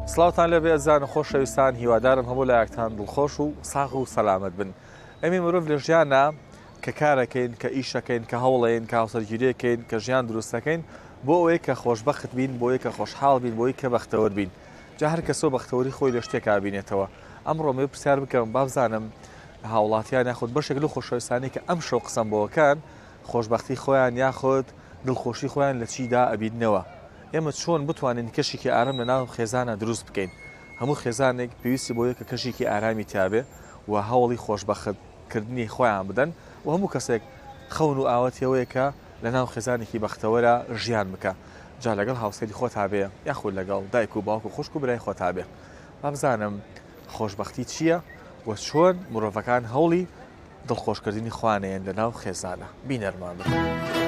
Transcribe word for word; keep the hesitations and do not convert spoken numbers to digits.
سڵاوتان لەبێ ئەزان و خۆشەویستان، هیوادارم هەموو لایەکتان دڵخۆش و ساغ و سەلامەت بن. ئەمی مرۆڤ لە ژیانە کە کارەکەین، کە ئیشەکەین، کە هەوڵێن، کە هاوسەرگیریەکەین، کە ژیان دروستەکەین بۆ ئەوەی کە خۆشبەخت بین، بۆ ئەوەی کە خۆشحاڵ بین، بۆی کە بەختەوەر بین. جا هەر کەسۆ بەختەوەری خۆی لە شتێکا بینێتەوە. ئەمڕۆ مێ پرسیار بکەم با بزانم هاوڵاتیان یاخود بەشێک لە خۆشەویستانی کە ئەم شەو قسەم بۆکان خۆشبەختی خۆیان یاخود دڵخۆشی خۆیان لە چیدا ئەبیننەوە. ئێمە چۆن بتوانین کەشێکی ئارام لە ناو خێزانە دروست بکەین. هەموو خێزانێک پێویستی بۆیە کە کەشێکی ئارامی تیابێ و هەوڵی خۆشبەختکردنی خۆیان بدەن و هەموو کەسێک خەون و ئاوەتیەوەیە کە لە ناو خێزانێکی بەختەوەرە ژیان بکە. جا لەگەڵ هاوسەری خۆتا بێ یاخود لەگەڵ دایک و باوک و خوشک و برای خۆتا بێ. با بزانم خۆشبەختی چییە و چۆن مرۆڤەکان هەوڵی دڵخۆشکردنی خوانەیەن لە ناو خێزانە. بینەرمان بن.